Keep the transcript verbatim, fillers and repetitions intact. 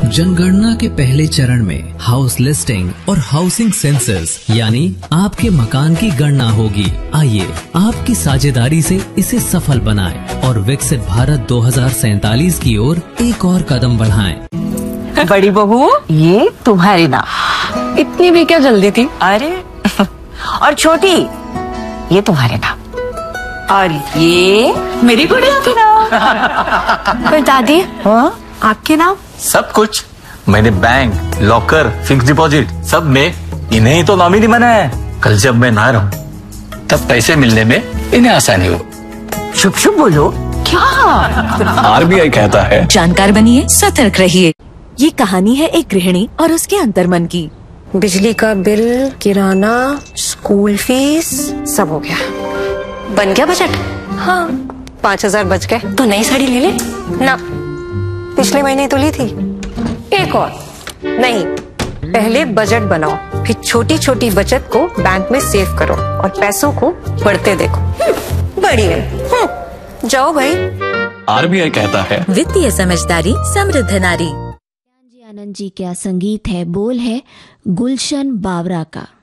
जनगणना के पहले चरण में हाउस लिस्टिंग और हाउसिंग सेंसस यानी आपके मकान की गणना होगी। आइए आपकी साझेदारी से इसे सफल बनाएं और विकसित भारत दो हज़ार सैतालीस की ओर एक और कदम बढ़ाएं। बड़ी बहू, ये तुम्हारी नाम। इतनी भी क्या जल्दी थी? अरे और छोटी, ये तुम्हारे नाम। और ये मेरी गुड़िया के नाम। पर दादी, हाँ? आपके नाम? सब कुछ मैंने बैंक, लॉकर, फिक्स डिपॉजिट सब में इन्हें ही तो नॉमिनी बनाया है। कल जब मैं ना रहूं तब पैसे मिलने में इन्हें आसानी हो। शुभ शुभ बोलो। क्या? आरबीआई कहता है जानकार बनिए, सतर्क रहिए। ये कहानी है एक गृहिणी और उसके अंतर्मन की। बिजली का बिल, किराना, स्कूल फीस सब हो गया। बन गया बजट? हाँ, पाँच हजार बच गए। तो नई साड़ी ले ले ना, पिछले महीने तो ली थी। एक और नहीं, पहले बजट बनाओ, फिर छोटी छोटी बचत को बैंक में सेव करो और पैसों को बढ़ते देखो। बढ़िया, जाओ भाई। आरबीआई कहता है वित्तीय समझदारी समृद्ध नारी। आनंद जी क्या संगीत है, बोल है गुलशन बावरा का।